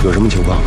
有什么情况？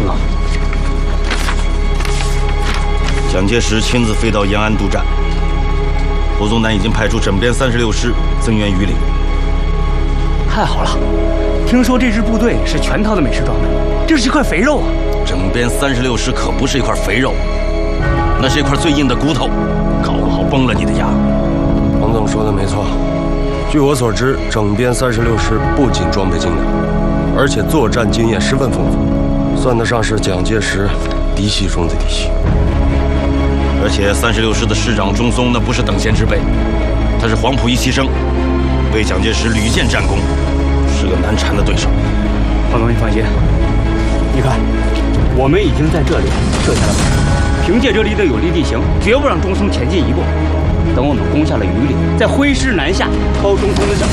蒋介石亲自飞到延安督战，胡宗南已经派出整编36师增援榆林。 太好了！听说这支部队是全套的美式装备，这是一块肥肉啊！ 整编36师可不是一块肥肉，那是一块最硬的骨头，搞不好崩了你的牙。 王总说的没错，据我所知，整编36师不仅装备精良，而且作战经验十分丰富，算得上是蒋介石嫡系中的嫡系。 而且36师的师长钟松那不是等闲之辈，他是黄埔一期生，为蒋介石屡建战功，是个难缠的对手。 王总，你放心，你看，我们已经在这里设下了伏兵，凭借这里的有利地形，绝不让钟松前进一步。等我们攻下了榆林，再挥师南下，抄钟松的正。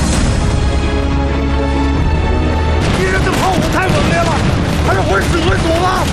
敌人的炮火太猛烈了，还是回死回锁吧。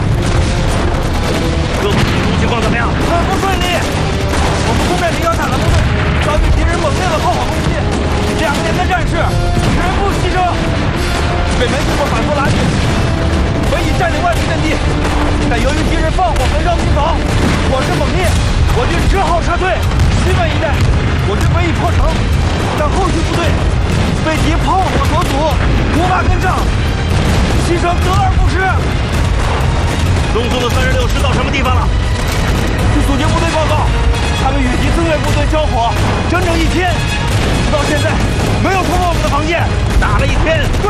各部进攻情况怎么样？ 很不顺利，我们攻占林洋塔的部队遭遇敌人猛烈的炮火攻击，2连的战士全部牺牲，北门经过反复拉锯，本已占领万余阵地，但由于敌人放火焚烧民房，火势猛烈，我军只好撤退。西门一带，我军本已破城，但后续部队被敌炮火所阻，无法跟上，牺牲得而不失。 钟松的36师到什么地方了？ 据阻截部队报告，他们与敌增援部队交火整整1天，直到现在没有突破我们的防线， 打了1天。 对，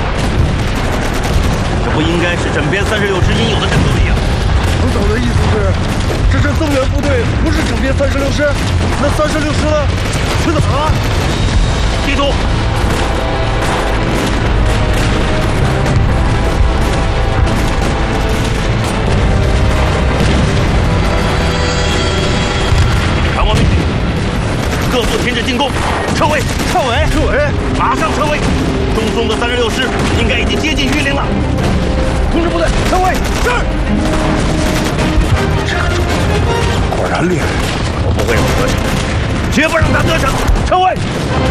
这不应该是整编36师应有的战斗力啊！ 王总的意思是，这支增援部队不是整编36师，那36师呢？去哪儿了？ 地图。传我命令，各部停止进攻，撤围！ 撤围！撤围！ 马上撤围！钟松的36师应该已经接近榆林了。 通知部队撤围！是。这个钟松果然厉害， 我不会让他得逞，绝不让他得逞！撤围！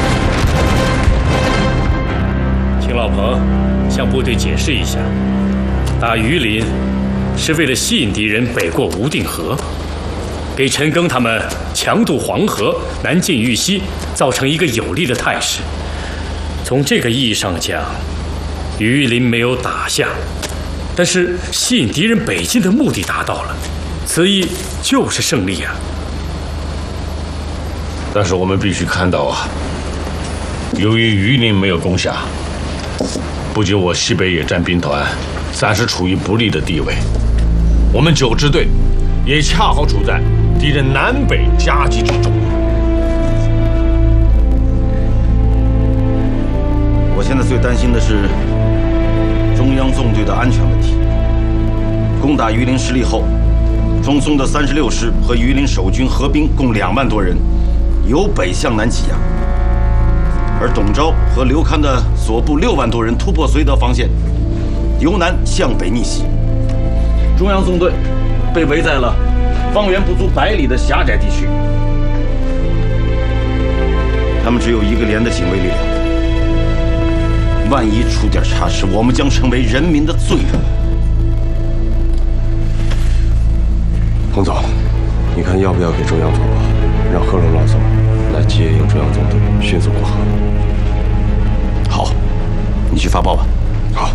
请老彭向部队解释一下，打榆林是为了吸引敌人北过无定河，给陈赓他们强渡黄河、南进豫西，造成一个有利的态势。从这个意义上讲，榆林没有打下，但是吸引敌人北进的目的达到了，此役就是胜利啊！ 但是我们必须看到啊，由于榆林没有攻下，不仅我西北野战兵团暂时处于不利的地位，我们9支队也恰好处在敌人南北夹击之中。 我现在最担心的是中央纵队的安全问题。攻打榆林失利后，钟松的36师和榆林守军合兵共2万多人，由北向南挤压；而董钊和刘戡的所部6万多人突破绥德防线，由南向北逆袭。中央纵队被围在了方圆不足100里的狭窄地区，他们只有1个连的警卫力量。万一出点差池，我们将成为人民的罪人。 彭总，你看要不要给中央发报，让贺龙老总来接应中央纵队，迅速过河？ 好，你去发报吧。 好。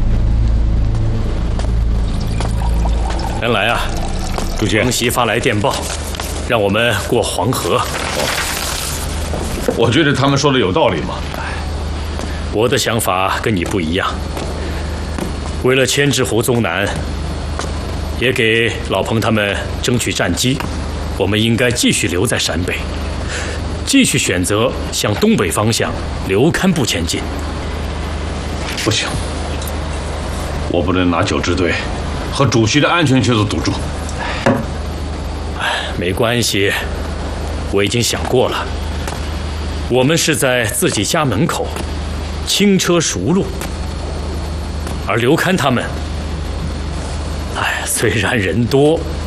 原来啊， 主席， 王袭发来电报，让我们过黄河。 我觉得他们说的有道理嘛。 我的想法跟你不一样。为了牵制胡宗南，也给老彭他们争取战机，我们应该继续留在陕北，继续选择向东北方向刘戡部前进。 不行，我不能拿9支队和主席的安全去做赌注。 没关系，我已经想过了，我们是在自己家门口轻车熟路，而刘戡他们，虽然人多，